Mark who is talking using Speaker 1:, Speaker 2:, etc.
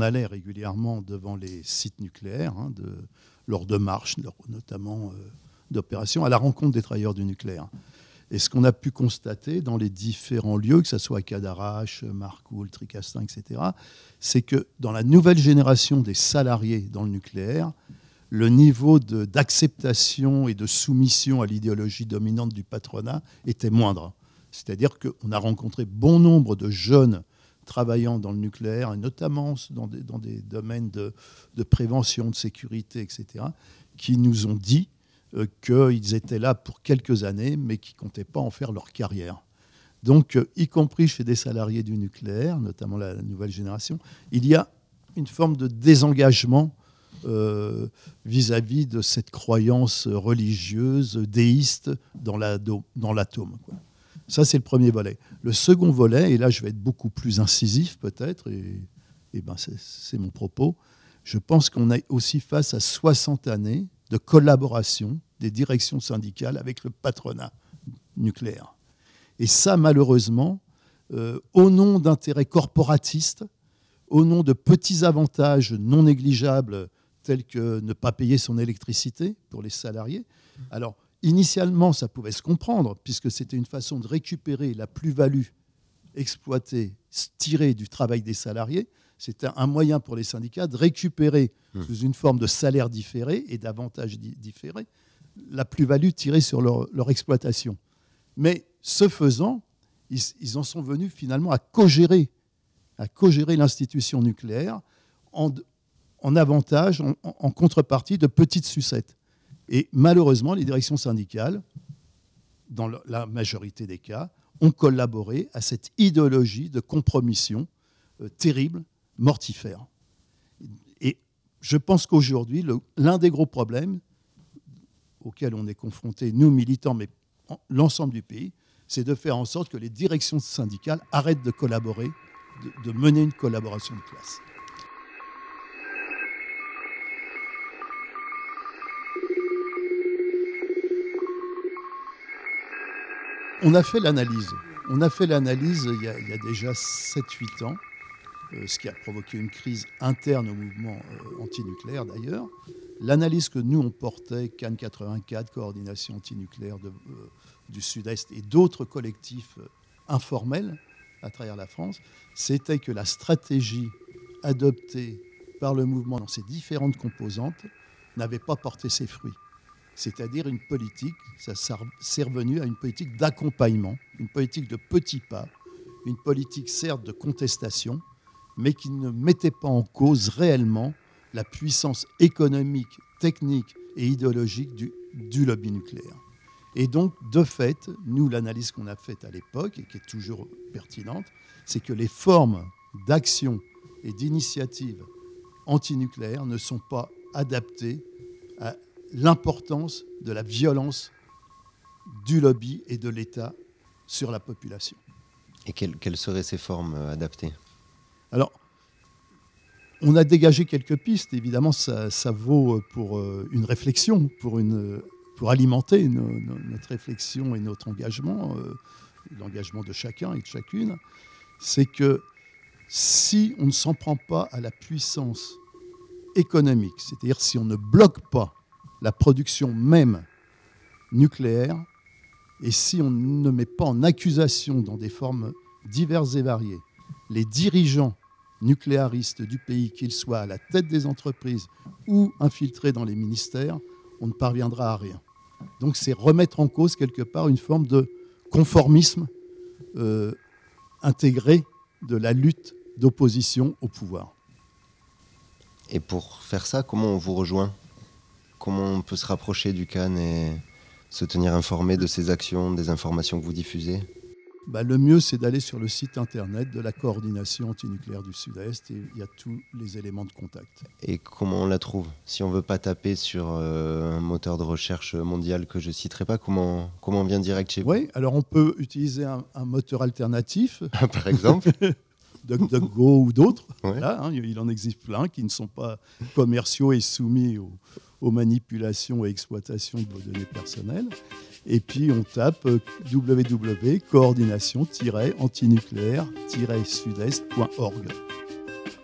Speaker 1: on allait régulièrement devant les sites nucléaires, lors de marches, notamment d'opérations, à la rencontre des travailleurs du nucléaire. Et ce qu'on a pu constater dans les différents lieux, que ce soit à Cadarache, Marcoule, Tricastin, etc., c'est que dans la nouvelle génération des salariés dans le nucléaire, le niveau d'acceptation et de soumission à l'idéologie dominante du patronat était moindre. C'est-à-dire qu'on a rencontré bon nombre de jeunes travaillant dans le nucléaire, et notamment dans des domaines de prévention, de sécurité, etc., qui nous ont dit qu'ils étaient là pour quelques années, mais qui ne comptaient pas en faire leur carrière. Donc, y compris chez des salariés du nucléaire, notamment la nouvelle génération, il y a une forme de désengagement vis-à-vis de cette croyance religieuse, déiste dans l'atome, quoi. Ça, c'est le premier volet. Le second volet, et là, je vais être beaucoup plus incisif peut-être, et ben c'est mon propos, je pense qu'on est aussi face à 60 années de collaboration des directions syndicales avec le patronat nucléaire. Et ça, malheureusement, au nom d'intérêts corporatistes, au nom de petits avantages non négligeables tels que ne pas payer son électricité pour les salariés. Alors, initialement, ça pouvait se comprendre, puisque c'était une façon de récupérer la plus-value exploitée, tirée du travail des salariés. C'était un moyen pour les syndicats de récupérer, sous une forme de salaire différé et d'avantages différés, la plus-value tirée sur leur exploitation. Mais ce faisant, ils en sont venus finalement à co-gérer l'institution nucléaire en avantage, en contrepartie de petites sucettes. Et malheureusement, les directions syndicales, dans la majorité des cas, ont collaboré à cette idéologie de compromission terrible, mortifère. Et je pense qu'aujourd'hui, l'un des gros problèmes auxquels on est confronté, nous militants, mais l'ensemble du pays, c'est de faire en sorte que les directions syndicales arrêtent de collaborer, de mener une collaboration de classe. On a fait l'analyse. Il y a déjà 7-8 ans, ce qui a provoqué une crise interne au mouvement antinucléaire d'ailleurs. L'analyse que nous, on portait, Cannes 84, Coordination antinucléaire du Sud-Est et d'autres collectifs informels à travers la France, c'était que la stratégie adoptée par le mouvement dans ses différentes composantes n'avait pas porté ses fruits. C'est-à-dire une politique, c'est revenu à une politique d'accompagnement, une politique de petits pas, une politique certes de contestation, mais qui ne mettait pas en cause réellement la puissance économique, technique et idéologique du lobby nucléaire. Et donc, de fait, nous, l'analyse qu'on a faite à l'époque, et qui est toujours pertinente, c'est que les formes d'action et d'initiative antinucléaires ne sont pas adaptées à l'importance de la violence du lobby et de l'État sur la population.
Speaker 2: Et quelles seraient ces formes adaptées ?
Speaker 1: Alors, on a dégagé quelques pistes. Évidemment, ça vaut pour une réflexion, pour alimenter notre réflexion et notre engagement, l'engagement de chacun et de chacune. C'est que si on ne s'en prend pas à la puissance économique, c'est-à-dire si on ne bloque pas la production même nucléaire, et si on ne met pas en accusation dans des formes diverses et variées les dirigeants nucléaristes du pays, qu'ils soient à la tête des entreprises ou infiltrés dans les ministères, on ne parviendra à rien. Donc c'est remettre en cause quelque part une forme de conformisme intégré de la lutte d'opposition au pouvoir.
Speaker 2: Et pour faire ça, comment on vous rejoint ? Comment on peut se rapprocher du CAN et se tenir informé de ces actions, des informations que vous diffusez ?
Speaker 1: Le mieux, c'est d'aller sur le site internet de la Coordination antinucléaire du Sud-Est et il y a tous les éléments de contact.
Speaker 2: Et comment on la trouve ? Si on ne veut pas taper sur un moteur de recherche mondial que je ne citerai pas, comment on vient direct chez vous ?
Speaker 1: Oui, alors on peut utiliser un moteur alternatif.
Speaker 2: Par exemple
Speaker 1: DuckDuckGo ou d'autres.
Speaker 2: Ouais.
Speaker 1: Là, il en existe plein qui ne sont pas commerciaux et soumis aux manipulations et exploitations de vos données personnelles. Et puis on tape www.coordination-antinucléaire-sud-est.org.